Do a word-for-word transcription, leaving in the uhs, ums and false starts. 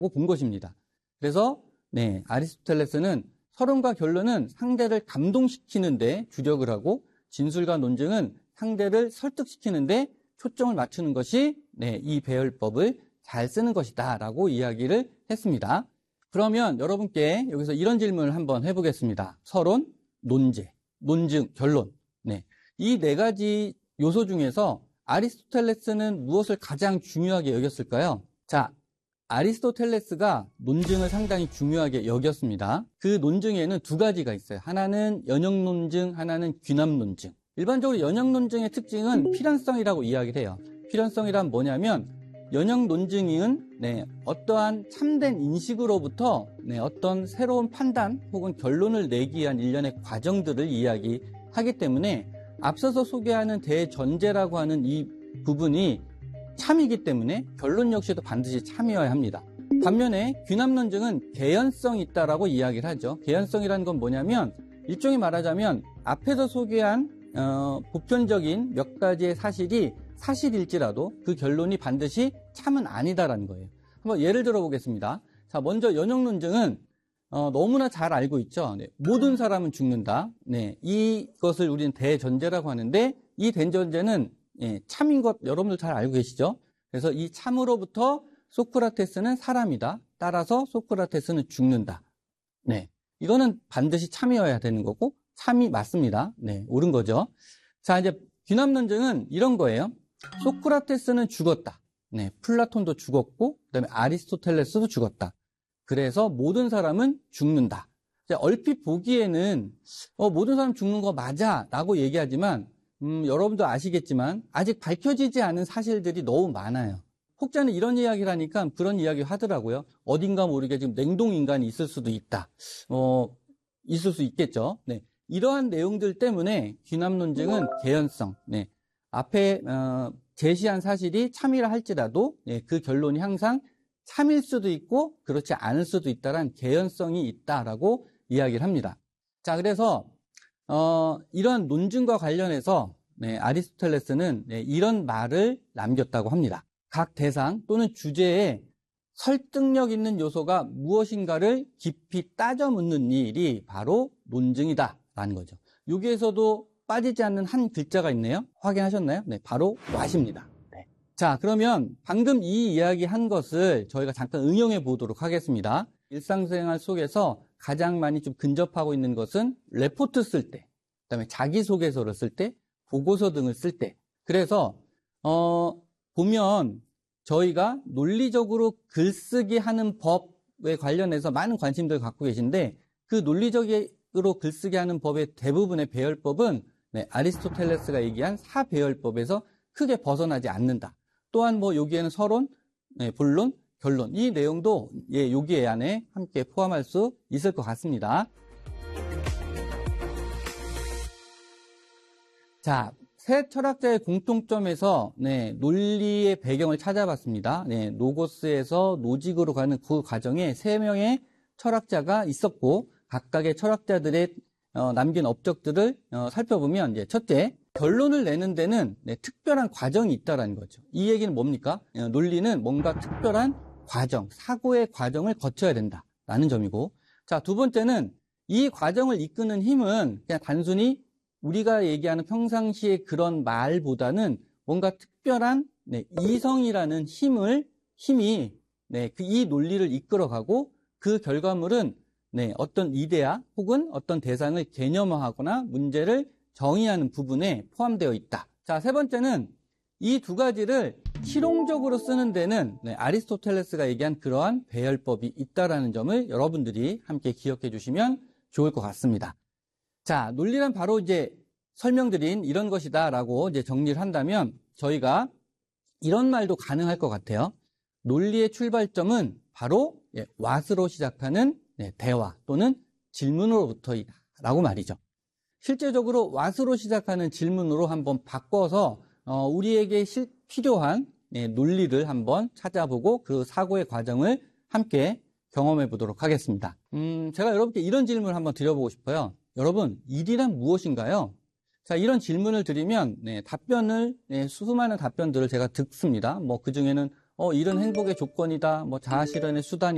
본 것입니다. 그래서 네, 아리스토텔레스는 서론과 결론은 상대를 감동시키는데 주력을 하고 진술과 논증은 상대를 설득시키는데 초점을 맞추는 것이 네, 이 배열법을 잘 쓰는 것이다 라고 이야기를 했습니다. 그러면 여러분께 여기서 이런 질문을 한번 해보겠습니다. 서론, 논제, 논증, 결론. 네, 이 네 가지 요소 중에서 아리스토텔레스는 무엇을 가장 중요하게 여겼을까요? 자, 아리스토텔레스가 논증을 상당히 중요하게 여겼습니다. 그 논증에는 두 가지가 있어요. 하나는 연역 논증, 하나는 귀납 논증. 일반적으로 연역 논증의 특징은 필연성이라고 이야기를 해요. 필연성이란 뭐냐면 연역 논증은 네, 어떠한 참된 인식으로부터 네, 어떤 새로운 판단 혹은 결론을 내기 위한 일련의 과정들을 이야기하기 때문에 앞서서 소개하는 대전제라고 하는 이 부분이 참이기 때문에 결론 역시도 반드시 참이어야 합니다. 반면에 귀납 논증은 개연성이 있다라고 이야기를 하죠. 개연성이라는 건 뭐냐면 일종의 말하자면 앞에서 소개한 어, 보편적인 몇 가지의 사실이 사실일지라도 그 결론이 반드시 참은 아니다라는 거예요. 한번 예를 들어 보겠습니다. 자, 먼저 연역 논증은 어, 너무나 잘 알고 있죠. 네, 모든 사람은 죽는다. 네, 이것을 우리는 대전제라고 하는데 이 대전제는 예, 참인 것 여러분들 잘 알고 계시죠? 그래서 이 참으로부터 소크라테스는 사람이다. 따라서 소크라테스는 죽는다. 네, 이거는 반드시 참이어야 되는 거고 참이 맞습니다. 네, 옳은 거죠. 자, 이제 귀납 논증은 이런 거예요. 소크라테스는 죽었다. 네, 플라톤도 죽었고 그다음에 아리스토텔레스도 죽었다. 그래서 모든 사람은 죽는다. 얼핏 보기에는 어, 모든 사람 죽는 거 맞아 라고 얘기하지만 음, 여러분도 아시겠지만 아직 밝혀지지 않은 사실들이 너무 많아요. 혹자는 이런 이야기를 하니까 그런 이야기 하더라고요. 어딘가 모르게 지금 냉동인간이 있을 수도 있다. 어, 있을 수 있겠죠. 네. 이러한 내용들 때문에 귀납 논증은 개연성. 네. 앞에 어, 제시한 사실이 참이라 할지라도 네, 그 결론이 항상 참일 수도 있고 그렇지 않을 수도 있다란 개연성이 있다라고 이야기를 합니다. 자, 그래서 어, 이런 논증과 관련해서 네, 아리스토텔레스는 네, 이런 말을 남겼다고 합니다. 각 대상 또는 주제에 설득력 있는 요소가 무엇인가를 깊이 따져 묻는 일이 바로 논증이다라는 거죠. 여기에서도 빠지지 않는 한 글자가 있네요. 확인하셨나요? 네, 바로 what입니다. 네. 자, 그러면 방금 이 이야기 한 것을 저희가 잠깐 응용해 보도록 하겠습니다. 일상생활 속에서 가장 많이 좀 근접하고 있는 것은 레포트 쓸 때, 그다음에 자기소개서를 쓸 때, 보고서 등을 쓸 때. 그래서 어, 보면 저희가 논리적으로 글쓰기 하는 법에 관련해서 많은 관심들을 갖고 계신데 그 논리적으로 글쓰기 하는 법의 대부분의 배열법은 네, 아리스토텔레스가 얘기한 사배열법에서 크게 벗어나지 않는다. 또한 뭐 여기에는 서론, 네, 본론, 결론 이 내용도 예, 여기 안에 함께 포함할 수 있을 것 같습니다. 자, 세 철학자의 공통점에서 네, 논리의 배경을 찾아봤습니다. 네, 노고스에서 노직으로 가는 그 과정에 세 명의 철학자가 있었고 각각의 철학자들의 어, 남긴 업적들을 어, 살펴보면 이제 첫째, 결론을 내는 데는 네, 특별한 과정이 있다는 거죠. 이 얘기는 뭡니까? 어, 논리는 뭔가 특별한 과정, 사고의 과정을 거쳐야 된다라는 점이고, 자, 두 번째는 이 과정을 이끄는 힘은 그냥 단순히 우리가 얘기하는 평상시의 그런 말보다는 뭔가 특별한 네, 이성이라는 힘을 힘이 네, 그 이 논리를 이끌어가고 그 결과물은 네, 어떤 이데아 혹은 어떤 대상을 개념화하거나 문제를 정의하는 부분에 포함되어 있다. 자, 세 번째는 이 두 가지를 실용적으로 쓰는 데는 네, 아리스토텔레스가 얘기한 그러한 배열법이 있다라는 점을 여러분들이 함께 기억해 주시면 좋을 것 같습니다. 자, 논리란 바로 이제 설명드린 이런 것이다라고 이제 정리를 한다면 저희가 이런 말도 가능할 것 같아요. 논리의 출발점은 바로 예, what으로 시작하는 네, 대화 또는 질문으로부터이다라고 말이죠. 실제적으로 what으로 시작하는 질문으로 한번 바꿔서 어, 우리에게 실, 필요한 네, 논리를 한번 찾아보고 그 사고의 과정을 함께 경험해 보도록 하겠습니다. 음, 제가 여러분께 이런 질문을 한번 드려보고 싶어요. 여러분, 일이란 무엇인가요? 자, 이런 질문을 드리면 네, 답변을 네, 수많은 답변들을 제가 듣습니다. 뭐 그 중에는 어, 일은 행복의 조건이다, 뭐 자아실현의 수단이